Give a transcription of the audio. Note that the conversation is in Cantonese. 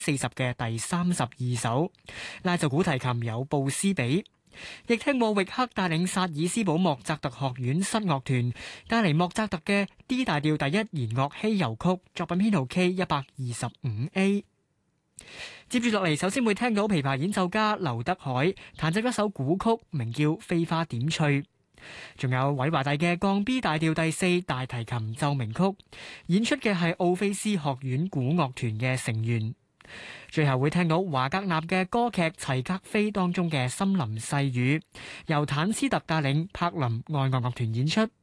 40嘅第32首。拉奏古提琴有布斯比，亦聽莫域克帶領薩爾斯堡莫扎特學院室樂團帶嚟莫扎特嘅 D 大調第一弦樂稀有曲，作品編號 K125A。接住落嚟，首先會聽到琵琶演奏家劉德海彈奏一首古曲，名叫《飛花點翠》。仲有韋華第嘅降 B 大調第4大提琴奏鳴曲，演出嘅係奧菲斯學院古樂團嘅成員。最後會聽到華格納嘅歌劇《齊格菲》當中嘅森林細雨，由坦斯特帶領柏林愛樂樂團演出。